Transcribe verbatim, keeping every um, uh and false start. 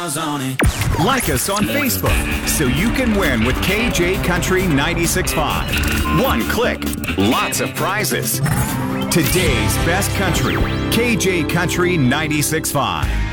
miles on it. Like us on Facebook so you can win with K J Country ninety-six point five. One click, lots of prizes. Today's best country, K J Country ninety-six point five.